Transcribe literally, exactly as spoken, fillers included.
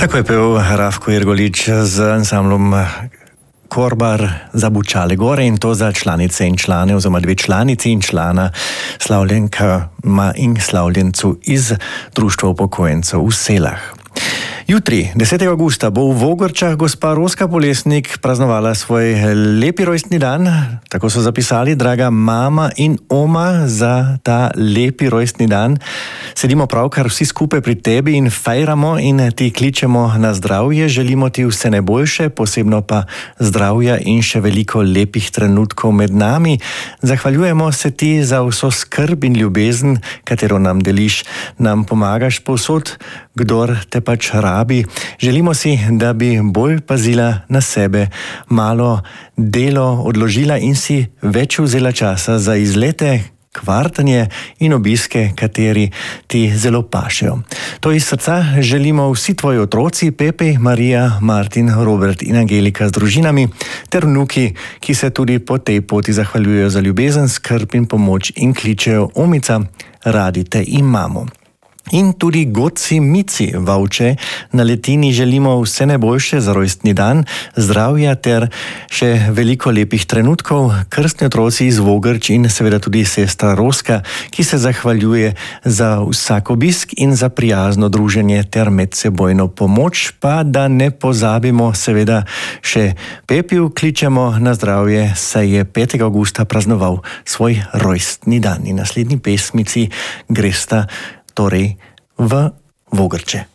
Tako je pel Rafko Irgolič z ansamblom Korbar za Bučale gore in to za članice in člane oziroma dve članici in člana slavljenkama in slavljencu iz Društva upokojencev v Selah. Jutri, desetega avgusta, bo v Vogrčah gospa Roska Polesnik praznovala svoj lepi rojstni dan. Tako so zapisali, draga mama in oma, za ta lepi rojstni dan. Sedimo pravkar vsi skupaj pri tebi in fejramo in ti kličemo na zdravje. Želimo ti vse najboljše, posebno pa zdravja in še veliko lepih trenutkov med nami. Zahvaljujemo se ti za vso skrb in ljubezen, katero nam deliš. Nam pomagaš povsod, kdor te pač rabi. Želimo si, da bi bolj pazila na sebe, malo delo odložila in si več vzela časa za izlete, kvartanje in obiske, kateri ti zelo pašejo. To iz srca želimo vsi tvoji otroci, Pepe, Marija, Martin, Robert in Angelika z družinami, ter vnuki, ki se tudi po tej poti zahvaljujejo za ljubezen, skrb in pomoč in kličejo: Omica, radi te imamo. In tudi Goci Mici Vavče na Letini želimo vse najboljše za rojstni dan, zdravja ter še veliko lepih trenutkov. Krstni otroci iz Vogrč in seveda tudi sestra Roska, ki se zahvaljuje za vsak obisk in za prijazno druženje ter medsebojno pomoč, pa da ne pozabimo seveda še Pepiju kličemo na zdravje, saj je petega avgusta praznoval svoj rojstni dan. In naslednji pesmici gresta torej v Vogrče.